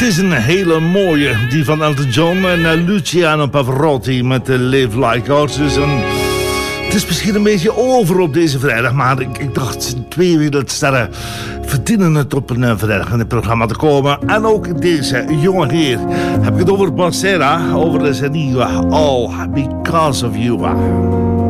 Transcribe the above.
Het is een hele mooie, die van Elton John en Luciano Pavarotti met Live Like Horses. Het is misschien een beetje over op deze vrijdag, maar ik dacht, 2 wereldsterren verdienen het op een vrijdag in het programma te komen. En ook deze jonge heer. Heb ik het over Bas Serra, over zijn nieuwe All Because of You.